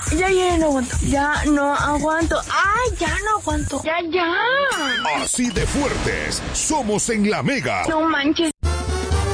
Ya no aguanto. Ya no aguanto. ¡Ay, ya no aguanto! ¡Ya! Así de fuertes somos en La Mega. No manches.